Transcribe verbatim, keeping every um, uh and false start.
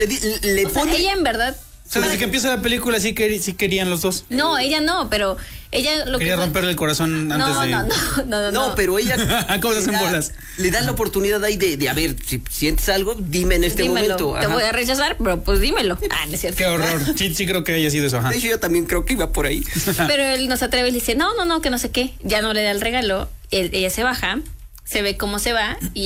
Le, le O sea, pone... ella en verdad... O sea, desde que empieza la película sí, quer- sí querían los dos. No, ella no, pero ella lo Quería que... romperle el corazón antes no, de... no, no, no, no, No, pero ella... ¿Cómo se hacen le da- bolas? Le dan la oportunidad ahí de, de, a ver, si sientes algo, dime en este dímelo. momento. Te Ajá. voy a rechazar, pero pues dímelo. Ah, no es cierto. Qué horror. Sí, sí creo que haya sido eso, ajá. De hecho, yo también creo que iba por ahí. Pero él no se atreve y le dice, no, no, no, que no sé qué. Ya no le da el regalo. Él- ella se baja, se ve cómo se va y